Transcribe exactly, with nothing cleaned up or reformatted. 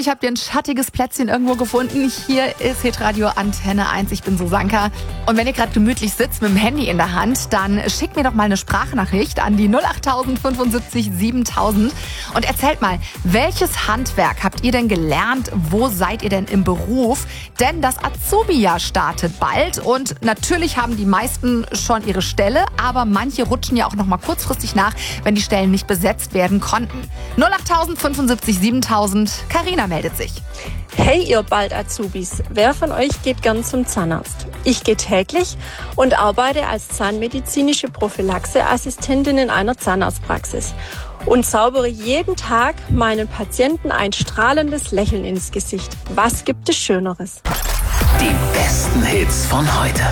Hoffentlich habt ihr ein schattiges Plätzchen irgendwo gefunden. Hier ist Hitradio Antenne eins. Ich bin Susanka. Und wenn ihr gerade gemütlich sitzt mit dem Handy in der Hand, dann schickt mir doch mal eine Sprachnachricht an die null acht null null fünfundsiebzig siebentausend und erzählt mal, welches Handwerk habt ihr denn gelernt? Wo seid ihr denn im Beruf? Denn das Azubi-Jahr startet bald und natürlich haben die meisten schon ihre Stelle, aber manche rutschen ja auch noch mal kurzfristig nach, wenn die Stellen nicht besetzt werden konnten. null acht null null fünfundsiebzig siebentausend. Carina meldet sich. Hey ihr bald Azubis, wer von euch geht gern zum Zahnarzt? Ich gehe täglich und arbeite als zahnmedizinische Prophylaxeassistentin in einer Zahnarztpraxis und zaubere jeden Tag meinen Patienten ein strahlendes Lächeln ins Gesicht. Was gibt es Schöneres? Die besten Hits von heute.